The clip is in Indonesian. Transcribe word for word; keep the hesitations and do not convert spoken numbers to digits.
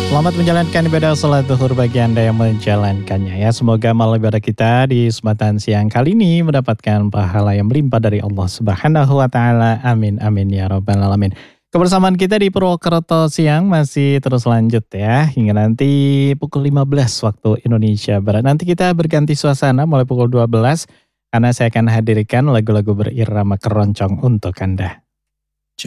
Selamat menjalankan ibadah salat zuhur bagi Anda yang menjalankannya ya. Semoga malam ibadah kita di kesempatan siang kali ini mendapatkan pahala yang melimpah dari Allah Subhanahu wa taala. Amin amin ya rabbal alamin. Kebersamaan kita di Purwokerto siang masih terus lanjut ya hingga nanti pukul lima belas waktu Indonesia Barat. Nanti kita berganti suasana mulai pukul dua belas karena saya akan hadirkan lagu-lagu berirama keroncong untuk Anda.